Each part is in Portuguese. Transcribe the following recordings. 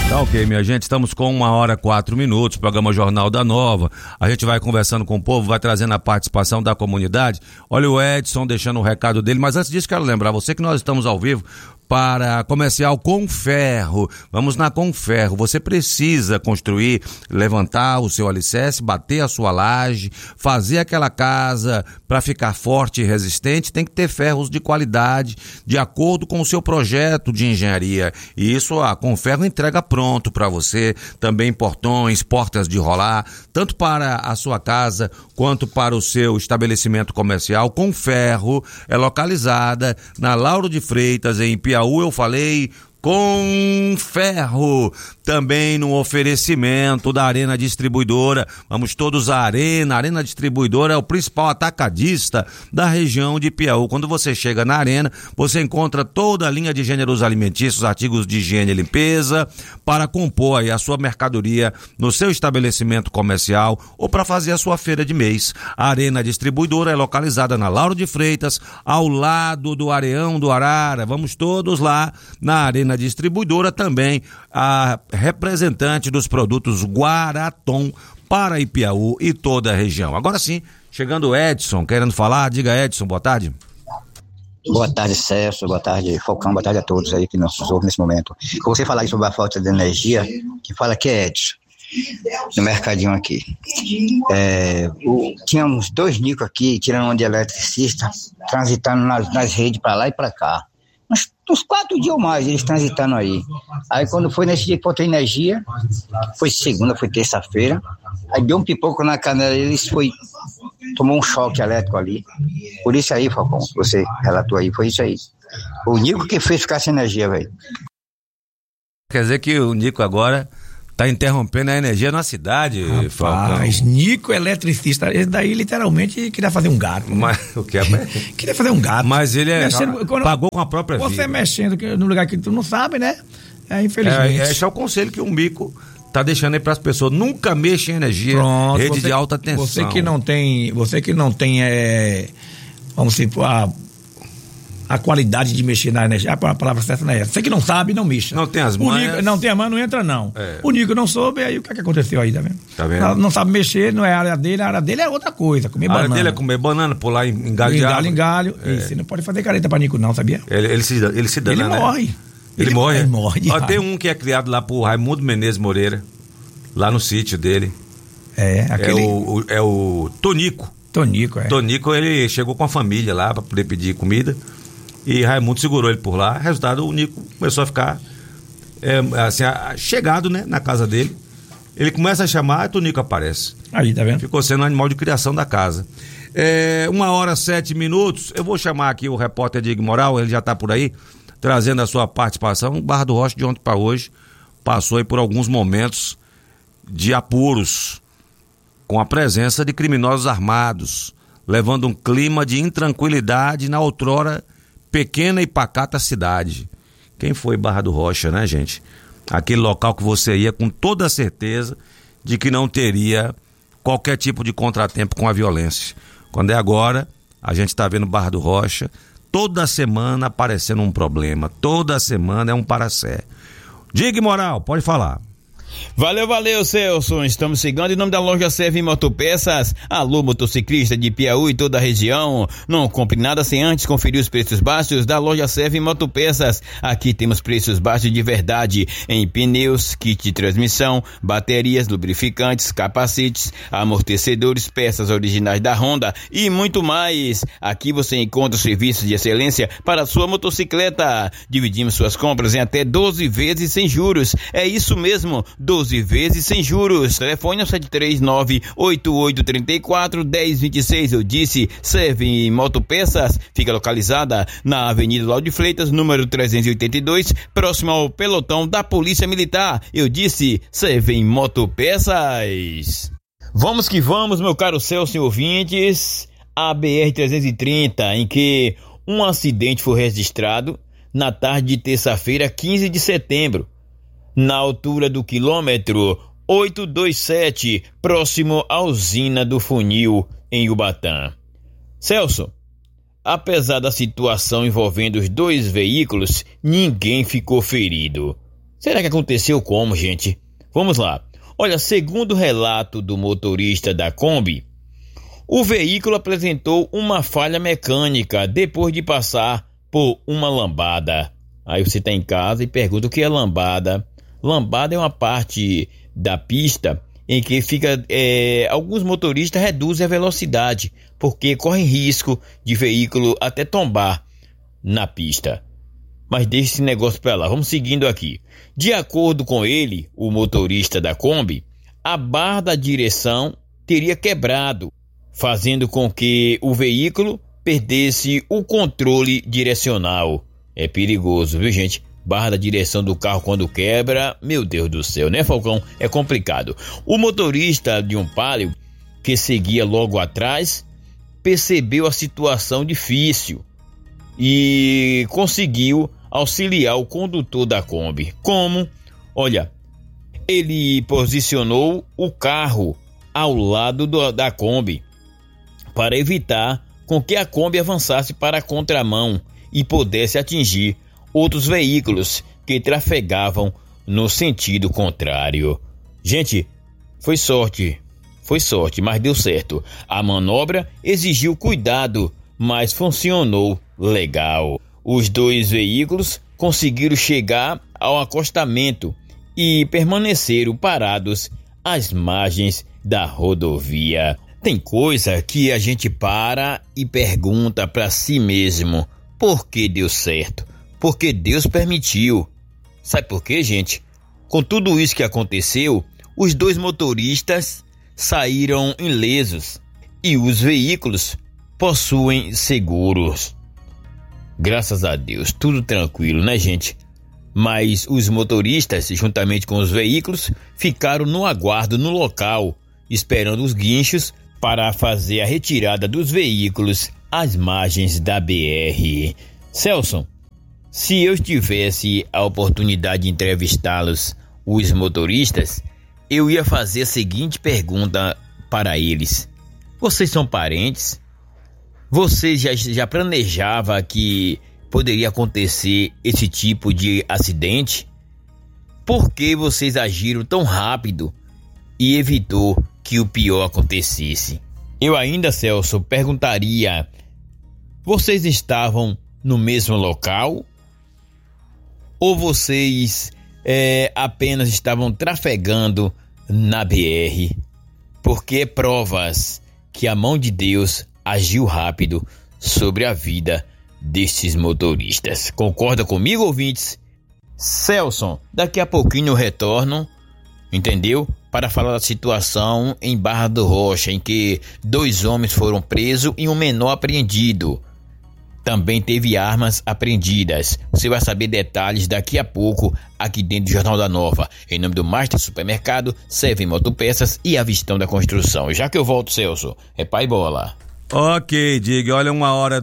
Tá ok, minha gente, estamos com 1h04, programa Jornal da Nova. A gente vai conversando com o povo, vai trazendo a participação da comunidade. Olha o Edson deixando o recado dele, mas antes disso quero lembrar você que nós estamos ao vivo para Comercial Conferro. Vamos na Conferro. Você precisa construir, levantar o seu alicerce, bater a sua laje, fazer aquela casa para ficar forte e resistente. Tem que ter ferros de qualidade, de acordo com o seu projeto de engenharia. E isso a Conferro entrega pronto para você. Também portões, portas de rolar, tanto para a sua casa quanto para o seu estabelecimento comercial. Conferro é localizada na Lauro de Freitas, em Piauí. Eu falei Conferro, também no oferecimento da Arena Distribuidora. Vamos todos à Arena. A Arena Distribuidora é o principal atacadista da região de Piauí. Quando você chega na Arena, você encontra toda a linha de gêneros alimentícios, artigos de higiene e limpeza, para compor aí a sua mercadoria no seu estabelecimento comercial ou para fazer a sua feira de mês. A Arena Distribuidora é localizada na Lauro de Freitas, ao lado do Areão do Arara. Vamos todos lá na Arena Distribuidora, também a representante dos produtos Guaraton para Ipiaú e toda a região. Agora sim, chegando o Edson, querendo falar. Diga, Edson, boa tarde. Boa tarde, Celso, boa tarde, Falcão, boa tarde a todos aí que nos ouvem nesse momento. Com você falar aí sobre a falta de energia, quem fala aqui é Edson, no mercadinho aqui. Tinha uns 2 nicos aqui, tirando um de eletricista, transitando nas redes para lá e para cá. Uns 4 dias ou mais eles transitando aí. Aí quando foi nesse dia que faltou energia, foi segunda, foi terça-feira, aí deu um pipoco na canela, tomou um choque elétrico ali. Por isso aí, Falcão, que você relatou aí, foi isso aí. O Nico que fez ficar sem energia, velho. Quer dizer que o Nico agora tá interrompendo a energia na cidade, Falcão. Mas Nico eletricista, esse daí literalmente queria fazer um gato. Mas o que é? Queria fazer um gato. Mas ele pagou com a própria vida. Você mexendo no lugar que tu não sabe, né? Infelizmente. Esse é o conselho que o Mico tá deixando aí pras pessoas. Nunca mexa em energia. Pronto, rede de alta tensão. Você que não tem, vamos supor, a qualidade de mexer na energia, a palavra certa não é essa. Você que não sabe, não mexa. Não tem as mãos. Não tem a mão, não entra não. O Nico não soube, aí o que aconteceu aí, tá vendo? Tá vendo? Não sabe mexer, não é a área dele é outra coisa, comer banana. A área dele é comer banana, pular em galho de árvore. Em galho. Você não pode fazer careta pra Nico não, sabia? Ele se dana, ele morre. Né? Ele morre? Ele morre. Tem um que é criado lá por Raimundo Menezes Moreira, lá no sítio dele. É o Tonico. Tonico, ele chegou com a família lá pra poder pedir comida. E Raimundo segurou ele por lá. Resultado, o Nico começou a ficar chegado, né, na casa dele. Ele começa a chamar e o Nico aparece. Aí, tá vendo? Ficou sendo o animal de criação da casa. 1h07. Eu vou chamar aqui o repórter Diego Moral, ele já tá por aí, trazendo a sua participação. Barra do Rocha, de ontem para hoje, passou aí por alguns momentos de apuros, com a presença de criminosos armados, levando um clima de intranquilidade na outrora pequena e pacata cidade. Quem foi Barra do Rocha, né, gente? Aquele local que você ia com toda a certeza de que não teria qualquer tipo de contratempo com a violência. Quando é agora, a gente está vendo Barra do Rocha toda semana aparecendo um problema, toda semana é um parassé. Diga, Moral, pode falar. Valeu, Celso. Estamos chegando em nome da loja Serve Motopeças. Alô, motociclista de Piauí e toda a região. Não compre nada sem antes conferir os preços baixos da loja Serve Motopeças. Aqui temos preços baixos de verdade em pneus, kit de transmissão, baterias, lubrificantes, capacetes, amortecedores, peças originais da Honda e muito mais. Aqui você encontra serviços de excelência para a sua motocicleta. Dividimos suas compras em até 12 vezes sem juros. É isso mesmo, 12 vezes sem juros. Telefone é 739-8834-1026. Eu disse, Serve Motopeças. Fica localizada na Avenida Lauro de Freitas, número 382, próximo ao pelotão da Polícia Militar. Eu disse, Serve Motopeças. Vamos que vamos, meu caro Celso e ouvintes. A BR-330, em que um acidente foi registrado na tarde de terça-feira, 15 de setembro. Na altura do quilômetro 827, próximo à usina do Funil, em Ubatã. Celso, apesar da situação envolvendo os 2 veículos, ninguém ficou ferido. Será que aconteceu como, gente? Vamos lá. Olha, segundo o relato do motorista da Kombi, o veículo apresentou uma falha mecânica depois de passar por uma lambada. Aí você está em casa e pergunta o que é lambada. Lambada é uma parte da pista em que alguns motoristas reduzem a velocidade porque correm risco de veículo até tombar na pista. Mas deixa esse negócio para lá, vamos seguindo aqui. De acordo com ele, o motorista da Kombi, a barra da direção teria quebrado, fazendo com que o veículo perdesse o controle direcional. É perigoso, viu, gente? Barra da direção do carro quando quebra, meu Deus do céu, né, Falcão? É complicado. O motorista de um Palio, que seguia logo atrás, percebeu a situação difícil e conseguiu auxiliar o condutor da Kombi. Como? Olha, ele posicionou o carro ao lado da Kombi para evitar com que a Kombi avançasse para a contramão e pudesse atingir outros veículos que trafegavam no sentido contrário. Gente, foi sorte, mas deu certo. A manobra exigiu cuidado, mas funcionou legal. Os dois veículos conseguiram chegar ao acostamento e permaneceram parados às margens da rodovia. Tem coisa que a gente para e pergunta para si mesmo: por que deu certo? Porque Deus permitiu. Sabe por quê, gente? Com tudo isso que aconteceu, os dois motoristas saíram ilesos e os veículos possuem seguros. Graças a Deus, tudo tranquilo, né, gente? Mas os motoristas, juntamente com os veículos, ficaram no aguardo no local, esperando os guinchos para fazer a retirada dos veículos às margens da BR. Celso, se eu tivesse a oportunidade de entrevistá-los, os motoristas, eu ia fazer a seguinte pergunta para eles: vocês são parentes? Você já planejava que poderia acontecer esse tipo de acidente? Por que vocês agiram tão rápido e evitou que o pior acontecesse? Eu ainda, Celso, perguntaria: vocês estavam no mesmo local? Ou vocês apenas estavam trafegando na BR? Porque provas que a mão de Deus agiu rápido sobre a vida destes motoristas. Concorda comigo, ouvintes? Celso, daqui a pouquinho eu retorno, entendeu? Para falar da situação em Barra do Rocha, em que 2 homens foram presos e um menor apreendido. Também teve armas apreendidas. Você vai saber detalhes daqui a pouco aqui dentro do Jornal da Nova. Em nome do Master Supermercado, Serve Motopeças e Avistão da Construção. Já que eu volto, Celso, é pai bola. Ok, Diga, olha,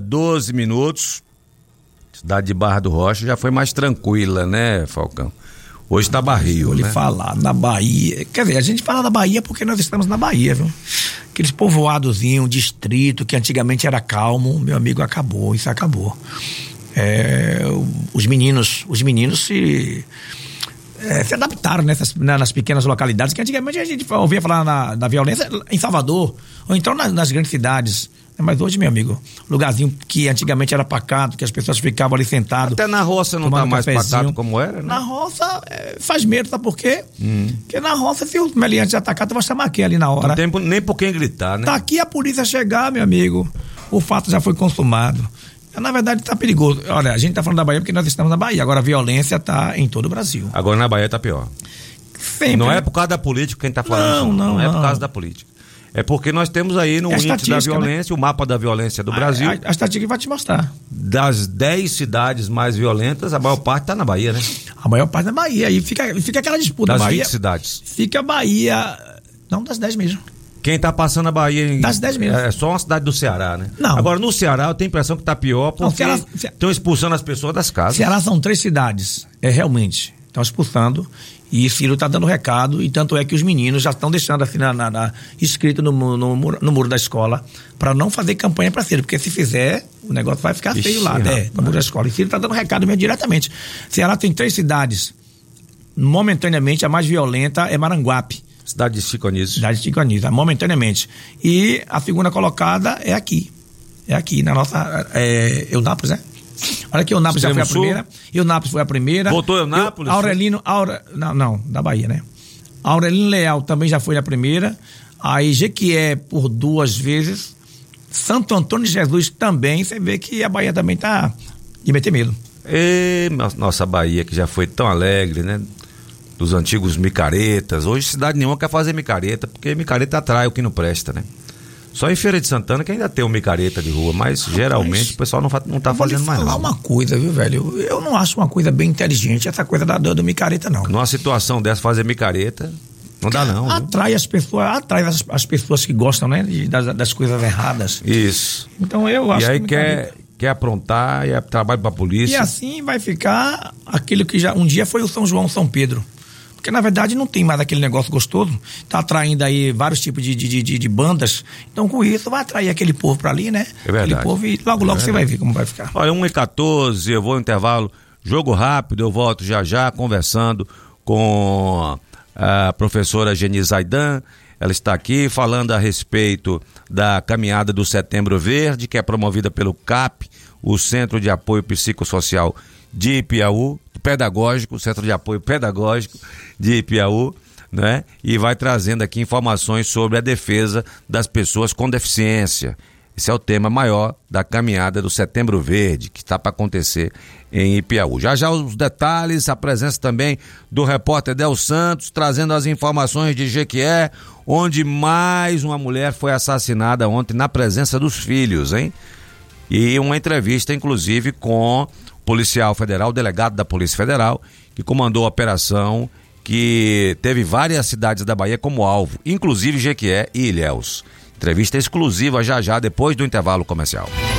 1h12. Cidade de Barra do Rocha já foi mais tranquila, né, Falcão? Hoje tá barril, né? Falar na Bahia, quer dizer, a gente fala da Bahia porque nós estamos na Bahia, viu? Aqueles povoadozinhos, distrito que antigamente era calmo, meu amigo, acabou, isso acabou. Os meninos se adaptaram nas pequenas localidades, que antigamente a gente ouvia falar da violência em Salvador, ou então nas grandes cidades. Mas hoje, meu amigo, lugarzinho que antigamente era pacato, que as pessoas ficavam ali sentadas. Até na roça não tá mais pacato como era, né? Na roça faz medo, sabe por quê? Porque na roça, se os meliantes atacar, tu vai chamar quem ali na hora? Não tem nem por quem gritar, né? Daqui a polícia chegar, meu amigo, o fato já foi consumado. Na verdade, tá perigoso. Olha, a gente tá falando da Bahia porque nós estamos na Bahia. Agora a violência tá em todo o Brasil. Agora na Bahia tá pior. Sempre. Não é por causa da política que a gente tá falando. Não é por causa da política. É porque nós temos aí no índice da violência, né? O mapa da violência do Brasil. A estatística vai te mostrar. Das 10 cidades mais violentas, a maior parte tá na Bahia, né? A maior parte na Bahia. Aí fica aquela disputa. Das Bahia, 20 cidades. Fica a Bahia... Não, das 10 mesmo. Quem tá passando a Bahia... Das 10 mesmo. É só uma cidade do Ceará, né? Não. Agora, no Ceará, eu tenho a impressão que tá pior porque estão expulsando as pessoas das casas. Ceará são 3 cidades. Realmente. Estão expulsando... E Ciro está dando recado, e tanto é que os meninos já estão deixando assim escrito no muro da escola para não fazer campanha para Ciro, porque se fizer, o negócio vai ficar feio lá, no muro da escola. E Ciro está dando recado mesmo diretamente. Ceará tem 3 cidades momentaneamente, a mais violenta é Maranguape. Cidade de Chico Anísio. Cidade de Chico Anísio, momentaneamente. E a segunda colocada é aqui. É aqui, na nossa... Eunápolis, né? Olha aqui, Eunápolis já foi a primeira. Eunápolis foi a primeira. Voltou Eunápolis? Não, da Bahia, né? Aurelino Leal também já foi a primeira. Aí Jequié por 2 vezes. Santo Antônio de Jesus também. Você vê que a Bahia também tá de meter medo. E nossa Bahia, que já foi tão alegre, né? Dos antigos micaretas. Hoje cidade nenhuma quer fazer micareta, porque micareta atrai o que não presta, né? Só em Feira de Santana que ainda tem um micareta de rua, mas geralmente o pessoal não tá fazendo mais nada. Vou falar uma coisa, viu, velho? Eu não acho uma coisa bem inteligente essa coisa do micareta, não. Numa situação dessa, fazer micareta, não dá não. Atrai as pessoas que gostam, né? Das coisas erradas. Isso. Então eu acho que... E aí quer aprontar, e é trabalho pra polícia. E assim vai ficar aquilo que já um dia foi o São João, São Pedro. Porque na verdade não tem mais aquele negócio gostoso, tá atraindo aí vários tipos de bandas, então com isso vai atrair aquele povo pra ali, né? É verdade. Aquele povo e logo você vai ver como vai ficar. Olha, 1h14, eu vou ao intervalo, jogo rápido, eu volto já conversando com a professora Geni Zaidan. Ela está aqui falando a respeito da caminhada do Setembro Verde, que é promovida pelo CAP, o Centro de Apoio Psicossocial de Ipiaú, pedagógico, Centro de Apoio Pedagógico de Ipiaú, né? E vai trazendo aqui informações sobre a defesa das pessoas com deficiência. Esse é o tema maior da caminhada do Setembro Verde, que está para acontecer em Ipiaú. Já os detalhes, a presença também do repórter Del Santos, trazendo as informações de Jequié, onde mais uma mulher foi assassinada ontem na presença dos filhos, hein? E uma entrevista, inclusive, com policial federal, delegado da Polícia Federal, que comandou a operação que teve várias cidades da Bahia como alvo, inclusive Jequié e Ilhéus. Entrevista exclusiva já depois do intervalo comercial.